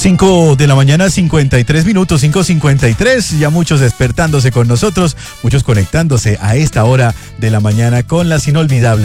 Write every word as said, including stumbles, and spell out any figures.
cinco de la mañana, cincuenta y tres minutos, cinco cincuenta y tres, ya muchos despertándose con nosotros, muchos conectándose a esta hora de la mañana con las inolvidables